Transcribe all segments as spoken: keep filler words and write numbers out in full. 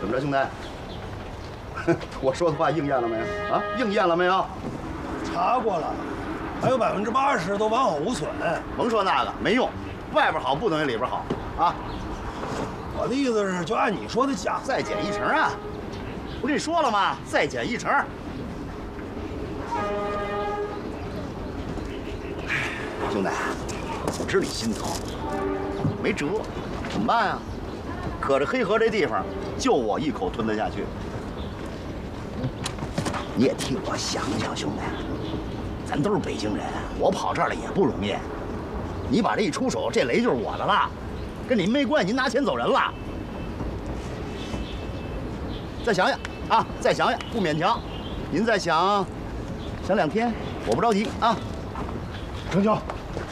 怎么着，兄弟？我说的话应验了没有？啊，应验了没有？ 查过了，还有百分之八十都完好无损。 甭说那个，没用，外边好不等于里边好啊。 我的意思是，就按你说的价， 再减一成啊！不跟你说了吗？再减一成。兄弟，我知你心疼，没辙，怎么办呀？可这黑河这地方，就我一口吞得下去。你也替我想想，兄弟，咱都是北京人，我跑这儿来也不容易。你把这一出手，这雷就是我的了，跟您没关系，您拿钱走人了。再想想啊，再想想，不勉强。您再想，想两天，我不着急啊。 成交。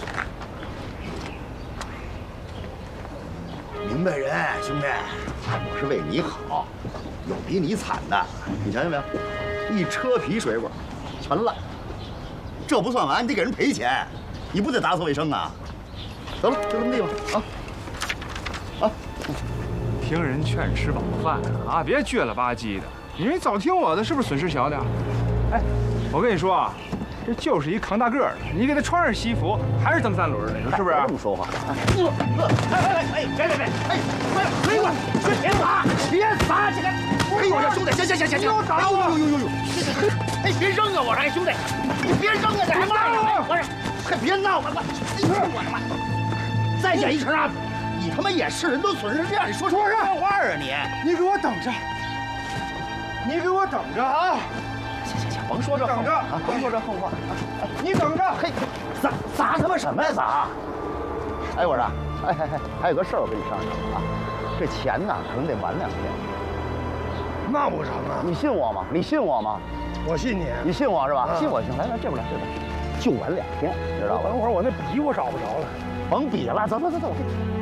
明白人，兄弟，我是为你好，有比你惨的。你瞧见没有？一车皮水果，全烂。这不算完，你得给人赔钱，你不得打扫卫生啊？得了，就这么地吧，啊啊！ 听人劝，吃饱饭啊，别倔了吧唧的。你说你早听我的，是不是损失小点？哎，我跟你说啊，这就是一扛大个儿的，你给他穿上西服，还是蹬三轮的，你说是不是？ 这么说话？哎哎哎哎，别别别！哎，快点，推过来！别砸，别砸这个！哎呦，兄弟，行行行行行！哎呦呦呦呦呦！哎，别扔啊！我说，哎，兄弟，你别扔啊！这还骂我！我说，还别闹了！我，哎呦我的妈！再减一成啊！你他妈也是人都损失这样，你说说什么话啊你？ 你给我等着！你给我等着啊！ 行行行，甭说这等着啊，甭说这横话啊！ 你等着！ 嘿，砸砸他妈什么呀砸？哎，我说，哎哎哎，还有个事儿我跟你商量啊，这钱呢可能得晚两天。 那不成啊！ 你信我吗？你信我吗？ 我信你。 你信我是吧？ 啊、 信我行，来来这边来这边，就晚两天，知道吧？ 等会儿我那笔我找不着了。 甭比了，走走走走，我给你。